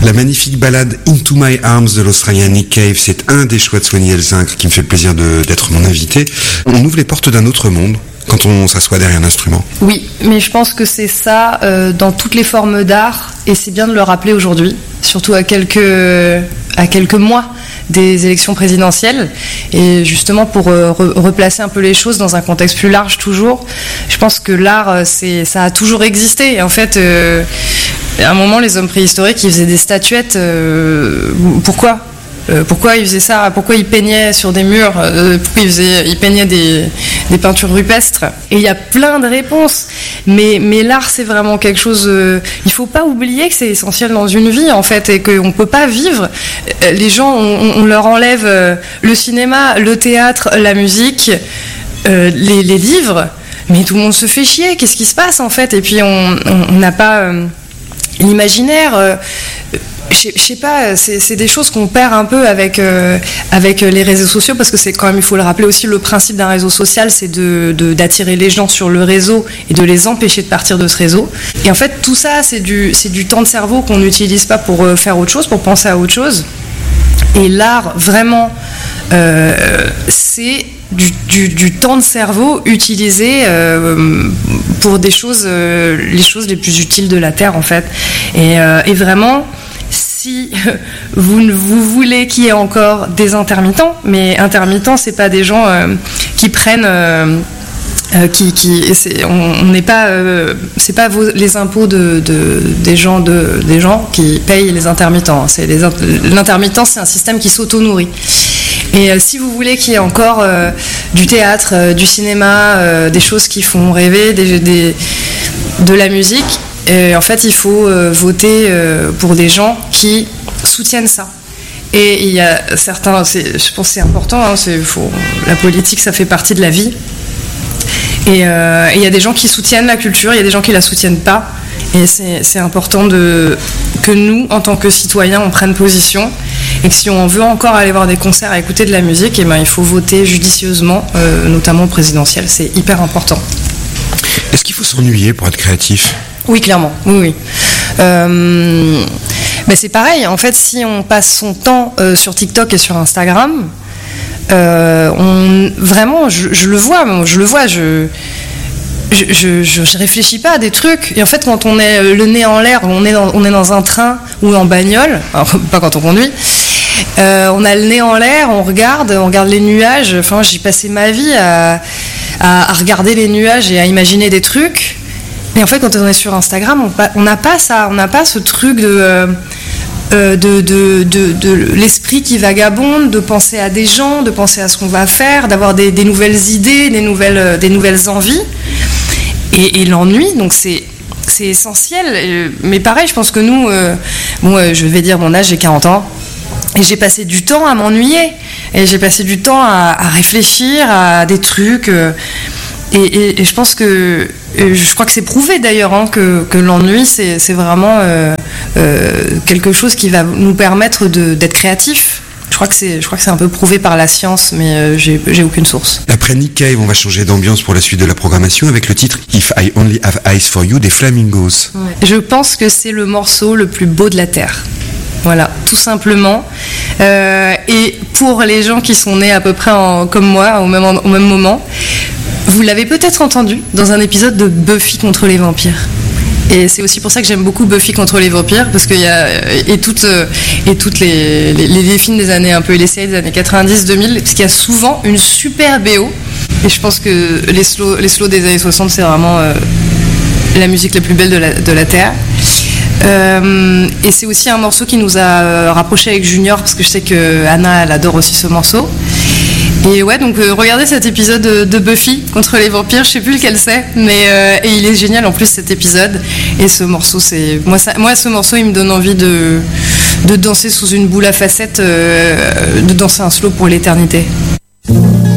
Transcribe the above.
La magnifique ballade Into My Arms de l'Australien Nick Cave, c'est un des choix de Swanny Elzincre qui me fait le plaisir d'être mon invité. On ouvre les portes d'un autre monde quand on s'assoit derrière un instrument. Oui, mais je pense que c'est ça dans toutes les formes d'art, et c'est bien de le rappeler aujourd'hui, surtout à quelques mois des élections présidentielles, et justement pour replacer un peu les choses dans un contexte plus large toujours. Je pense que l'art, ça a toujours existé, et en fait, à un moment, les hommes préhistoriques, ils faisaient des statuettes. Pourquoi ils faisaient ça? Pourquoi ils peignaient sur des murs? Pourquoi ils peignaient des peintures rupestres? Et il y a plein de réponses. Mais l'art, c'est vraiment quelque chose... il faut pas oublier que c'est essentiel dans une vie, en fait, et qu'on peut pas vivre. Les gens, on leur enlève le cinéma, le théâtre, la musique, les livres, mais tout le monde se fait chier. Qu'est-ce qui se passe, en fait? Et puis, on n'a pas... l'imaginaire... je sais pas, c'est des choses qu'on perd un peu avec les réseaux sociaux, parce que c'est quand même, il faut le rappeler aussi, le principe d'un réseau social, c'est d'attirer les gens sur le réseau et de les empêcher de partir de ce réseau. Et en fait, tout ça, c'est du temps de cerveau qu'on n'utilise pas pour faire autre chose, pour penser à autre chose. Et l'art, vraiment, c'est du temps de cerveau utilisé pour des choses, les choses les plus utiles de la Terre, en fait. Et vraiment... Si vous voulez qu'il y ait encore des intermittents, mais intermittents, c'est pas des gens qui prennent, on n'est pas, c'est pas les impôts des gens qui payent les intermittents. L'intermittent, c'est un système qui s'auto-nourrit. Et si vous voulez qu'il y ait encore du théâtre, du cinéma, des choses qui font rêver, de la musique. En fait, il faut voter pour des gens qui soutiennent ça. Et il y a certains, je pense que c'est important, la politique, ça fait partie de la vie. Et il y a des gens qui soutiennent la culture, il y a des gens qui la soutiennent pas. Et c'est important que nous, en tant que citoyens, on prenne position. Et que si on veut encore aller voir des concerts, à écouter de la musique, il faut voter judicieusement, notamment au présidentiel. C'est hyper important. Est-ce qu'il faut s'ennuyer pour être créatif ? Oui, clairement, oui. C'est pareil, en fait, si on passe son temps sur TikTok et sur Instagram, vraiment, je le vois, je réfléchis pas à des trucs. Et en fait, quand on est le nez en l'air, on est dans un train ou en bagnole, alors, pas quand on conduit, on a le nez en l'air, on regarde les nuages. Enfin, j'ai passé ma vie à regarder les nuages et à imaginer des trucs. Et en fait, quand on est sur Instagram, on n'a pas ça, on n'a pas ce truc de l'esprit qui vagabonde, de penser à des gens, de penser à ce qu'on va faire, d'avoir des nouvelles idées, des nouvelles envies. Et l'ennui, donc c'est essentiel. Mais pareil, je pense que nous, je vais dire mon âge, j'ai 40 ans, et j'ai passé du temps à m'ennuyer, et j'ai passé du temps à réfléchir à des trucs. Et je pense que je crois que c'est prouvé d'ailleurs que l'ennui c'est vraiment quelque chose qui va nous permettre d'être créatifs. Je crois que c'est un peu prouvé par la science, mais j'ai aucune source. Après Nick Cave, on va changer d'ambiance pour la suite de la programmation avec le titre If I Only Have Eyes for You des Flamingos. Ouais. Je pense que c'est le morceau le plus beau de la Terre. Voilà, tout simplement. Et pour les gens qui sont nés à peu près comme moi, au même moment, vous l'avez peut-être entendu dans un épisode de Buffy contre les vampires. Et c'est aussi pour ça que j'aime beaucoup Buffy contre les vampires, parce qu'il y a toutes les films des années un peu, les séries des années 90-2000, parce qu'il y a souvent une super BO. Et je pense que les slows des années 60, c'est vraiment la musique la plus belle de la Terre. Et c'est aussi un morceau qui nous a rapprochés avec Junior, parce que je sais que Anna, elle adore aussi ce morceau. Et ouais, donc regardez cet épisode de Buffy contre les vampires, je sais plus lequel c'est, mais et il est génial en plus cet épisode. Et ce morceau, moi ce morceau, il me donne envie de danser sous une boule à facettes, de danser un slow pour l'éternité.